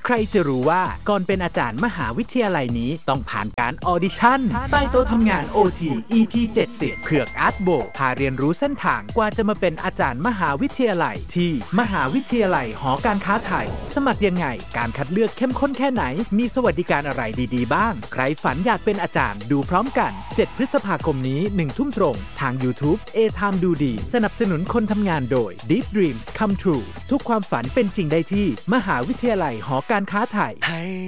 ครจะรู้ว่าก่อนเป็นอาจารย์มหาวิทยาลัยนี้ต้องผ่านการออดิชั่นใต้โต๊ะทำงาน OT EP 70เผือกอาร์ตโบพาเรียนรู้เส้นทางกว่าจะมาเป็นอาจารย์มหาวิทยาลัยที่มหาวิทยาลัยหอการค้าไทยสมัครยังไงการคัดเลือกเข้มข้นแค่ไหนมีสวัสดิการอะไรดีๆบ้างใครฝันอยากเป็นอาจารย์ดูพร้อมกัน7พฤษภาคมนี้1 ทุ่มตรงทาง YouTube A Time ดูดีสนับสนุนคนทำงานโดย Deep Dreams Come True ทุกความฝันเป็นจริงได้ที่มหาวิทยาลัยหอการค้าไทย